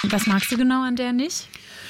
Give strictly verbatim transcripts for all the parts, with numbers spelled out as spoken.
Was magst du genau an der nicht?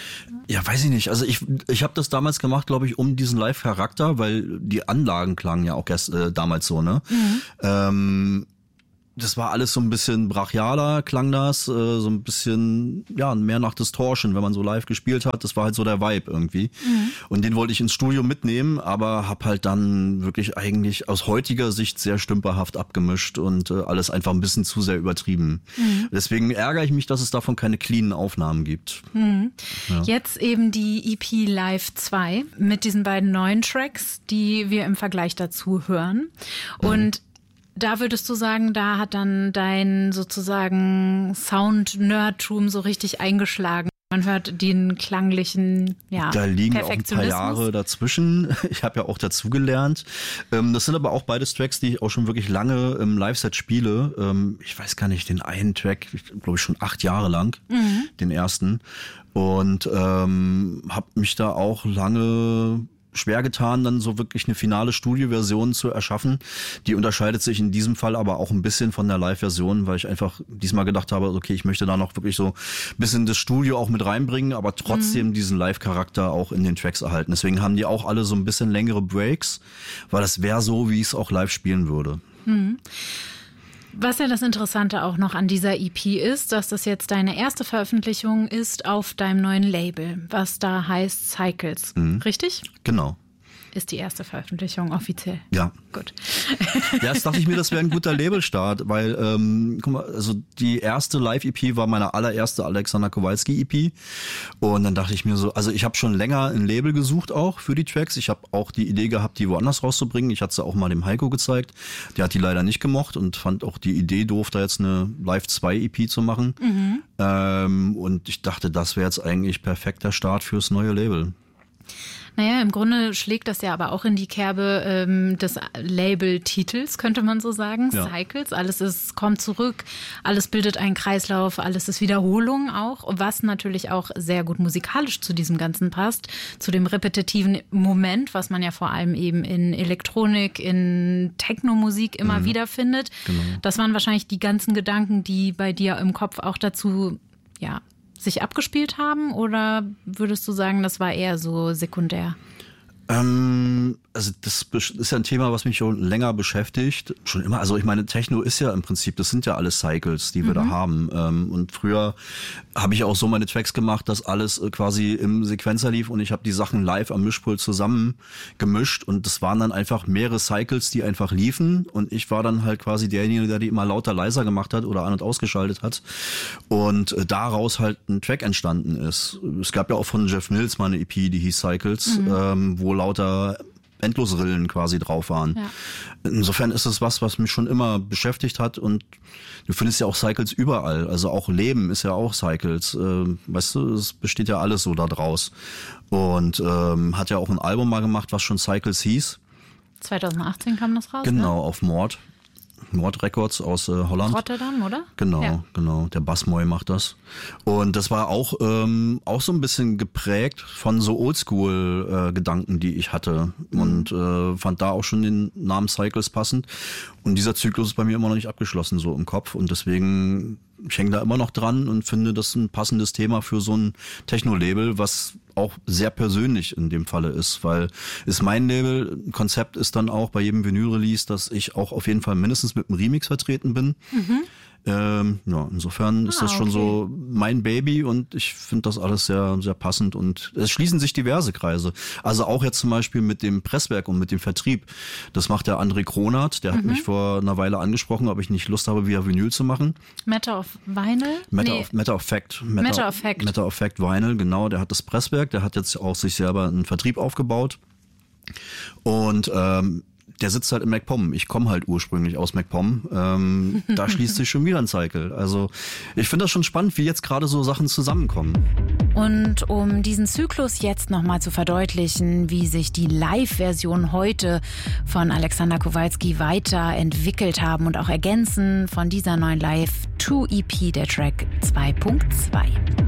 Ja, weiß ich nicht. Also ich ich habe das damals gemacht, glaube ich, um diesen Live-Charakter, weil die Anlagen klangen ja auch erst äh, damals so, ne? Mhm. Ähm, das war alles so ein bisschen brachialer, klang das, äh, so ein bisschen, ja, mehr nach Distortion, wenn man so live gespielt hat. Das war halt so der Vibe irgendwie. Mhm. Und den wollte ich ins Studio mitnehmen, aber hab halt dann wirklich eigentlich aus heutiger Sicht sehr stümperhaft abgemischt und äh, alles einfach ein bisschen zu sehr übertrieben. Mhm. Deswegen ärgere ich mich, dass es davon keine cleanen Aufnahmen gibt. Mhm. Ja. Jetzt eben die E P Live zwei mit diesen beiden neuen Tracks, die wir im Vergleich dazu hören. Und mhm. da würdest du sagen, da hat dann dein sozusagen Sound-Nerdtum so richtig eingeschlagen. Man hört den klanglichen, ja, da liegen auch ein paar Jahre dazwischen. Ich habe ja auch dazugelernt. Das sind aber auch beides Tracks, die ich auch schon wirklich lange im Live-Set spiele. Ich weiß gar nicht, den einen Track, glaube ich schon acht Jahre lang, mhm. den ersten. Und ähm, habe mich da auch lange schwer getan, dann so wirklich eine finale Studioversion zu erschaffen. Die unterscheidet sich in diesem Fall aber auch ein bisschen von der Live-Version, weil ich einfach diesmal gedacht habe, okay, ich möchte da noch wirklich so ein bisschen das Studio auch mit reinbringen, aber trotzdem mhm. diesen Live-Charakter auch in den Tracks erhalten. Deswegen haben die auch alle so ein bisschen längere Breaks, weil das wäre so, wie ich es auch live spielen würde. Mhm. Was ja das Interessante auch noch an dieser E P ist, dass das jetzt deine erste Veröffentlichung ist auf deinem neuen Label, was da heißt Cycles. Mhm. Richtig? Genau. Ist die erste Veröffentlichung offiziell? Ja. Gut. Ja, jetzt dachte ich mir, das wäre ein guter Labelstart, weil, ähm, guck mal, also die erste Live-E P war meine allererste Alexander Kowalski-E P und dann dachte ich mir so, also ich habe schon länger ein Label gesucht auch für die Tracks. Ich habe auch die Idee gehabt, die woanders rauszubringen. Ich hatte sie auch mal dem Heiko gezeigt. Der hat die leider nicht gemocht und fand auch die Idee doof, da jetzt eine Live zwei E P zu machen. Mhm. Ähm, und ich dachte, das wäre jetzt eigentlich perfekter Start fürs neue Label. Naja, im Grunde schlägt das ja aber auch in die Kerbe ähm, des Label-Titels, könnte man so sagen. Ja. Cycles, alles ist, kommt zurück, alles bildet einen Kreislauf, alles ist Wiederholung auch, was natürlich auch sehr gut musikalisch zu diesem Ganzen passt, zu dem repetitiven Moment, was man ja vor allem eben in Elektronik, in Techno-Musik immer mhm. wieder findet. Genau. Das waren wahrscheinlich die ganzen Gedanken, die bei dir im Kopf auch dazu, ja, sich abgespielt haben, oder würdest du sagen, das war eher so sekundär? Ähm, also das ist ja ein Thema, was mich schon länger beschäftigt. Schon immer, also ich meine, Techno ist ja im Prinzip, das sind ja alles Cycles, die wir mhm. da haben. Ähm, und früher habe ich auch so meine Tracks gemacht, dass alles quasi im Sequenzer lief und ich habe die Sachen live am Mischpult zusammen gemischt und das waren dann einfach mehrere Cycles, die einfach liefen und ich war dann halt quasi derjenige, der die immer lauter, leiser gemacht hat oder an- und ausgeschaltet hat und äh, daraus halt ein Track entstanden ist. Es gab ja auch von Jeff Mills mal eine E P, die hieß Cycles, mhm. ähm, wo lauter Endlosrillen quasi drauf waren. Ja. Insofern ist es was, was mich schon immer beschäftigt hat und du findest ja auch Cycles überall. Also auch Leben ist ja auch Cycles. Äh, weißt du, es besteht ja alles so da draus. Und ähm, hat ja auch ein Album mal gemacht, was schon Cycles hieß. zwanzig achtzehn kam das raus, Genau, ne? auf Mord. Mord Records aus äh, Holland. Rotterdam, oder? Genau, ja. genau. Der Bassmoy macht das. Und das war auch ähm, auch so ein bisschen geprägt von so Oldschool-Gedanken, äh, die ich hatte. Mhm. Und äh, fand da auch schon den Namen Cycles passend. Und dieser Zyklus ist bei mir immer noch nicht abgeschlossen, so im Kopf. Und deswegen, ich hänge da immer noch dran und finde das ein passendes Thema für so ein Techno-Label, was auch sehr persönlich in dem Falle ist, weil ist mein Label, Konzept ist dann auch bei jedem Vinyl-Release, dass ich auch auf jeden Fall mindestens mit einem Remix vertreten bin. Mhm. Ähm, ja, insofern ist ah, das schon okay. so mein Baby und ich finde das alles sehr, sehr passend und es schließen sich diverse Kreise. Also auch jetzt zum Beispiel mit dem Presswerk und mit dem Vertrieb. Das macht der André Kronert, der mhm. hat mich vor einer Weile angesprochen, ob ich nicht Lust habe, via Vinyl zu machen. Matter of Vinyl? Matter, nee. of, Matter of Fact. Matter, Matter of Fact. Matter of Fact Vinyl, genau. Der hat das Presswerk, der hat jetzt auch sich selber einen Vertrieb aufgebaut und ähm, der sitzt halt in MacPom. Ich komme halt ursprünglich aus MacPom. Ähm, da schließt sich schon wieder ein Cycle. Also ich finde das schon spannend, wie jetzt gerade so Sachen zusammenkommen. Und um diesen Zyklus jetzt nochmal zu verdeutlichen, wie sich die Live-Version heute von Alexander Kowalski weiterentwickelt haben und auch ergänzen von dieser neuen Live zwei E P der Track zwei Punkt zwei.